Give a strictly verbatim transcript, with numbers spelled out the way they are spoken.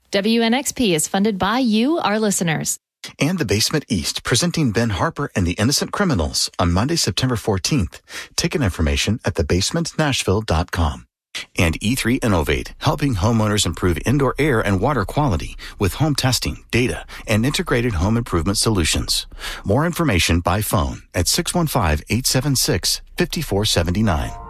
W N X P is funded by you, our listeners. And The Basement East, presenting Ben Harper and the Innocent Criminals on Monday, September fourteenth. Ticket information at the basement nashville dot com. And E three Innovate, helping homeowners improve indoor air and water quality with home testing, data, and integrated home improvement solutions. More information by phone at six one five, eight seven six, five four seven nine.